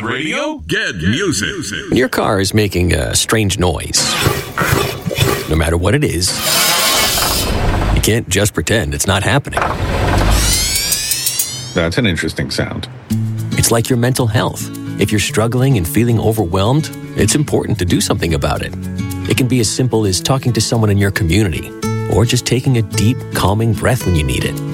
Radio? Get music. Your car is making a strange noise. No matter what it is, you can't just pretend it's not happening. That's an interesting sound. It's like your mental health. If you're struggling and feeling overwhelmed, it's important to do something about it. It can be as simple as talking to someone in your community, or just taking a deep, calming breath when you need it.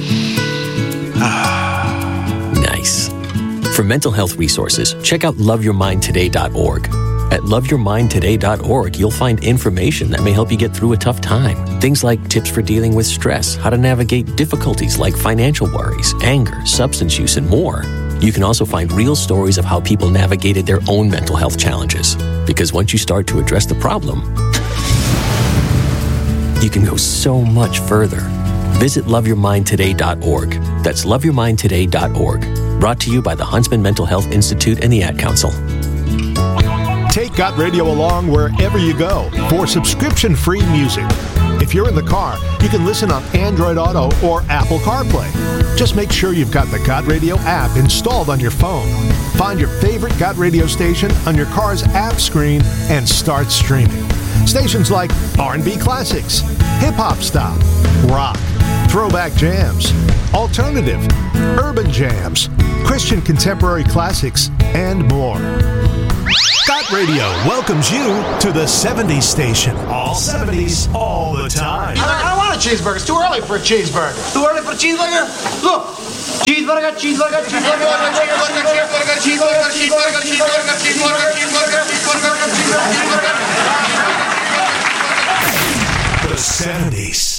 Nice. For mental health resources, check out loveyourmindtoday.org. At loveyourmindtoday.org, you'll find information that may help you get through a tough time. Things like tips for dealing with stress, how to navigate difficulties like financial worries, anger, substance use, and more. You can also find real stories of how people navigated their own mental health challenges. Because once you start to address the problem, you can go so much further. Visit loveyourmindtoday.org. That's loveyourmindtoday.org. Brought to you by the Huntsman Mental Health Institute and the Ad Council. Take Got Radio along wherever you go for subscription-free music. If you're in the car, you can listen on Android Auto or Apple CarPlay. Just make sure you've got the Got Radio app installed on your phone. Find your favorite Got Radio station on your car's app screen and start streaming. Stations like R&B classics, hip-hop style, rock, throwback jams, alternative, urban jams, Christian contemporary classics, and more. Got Radio welcomes you to the 70s station. All 70s, all the time. I don't want a cheeseburger. It's too early for a cheeseburger. Too early for a cheeseburger? Look. Cheeseburger, cheeseburger, cheeseburger, cheeseburger, cheeseburger, cheeseburger, cheeseburger, cheeseburger, cheeseburger, cheeseburger. The 70s.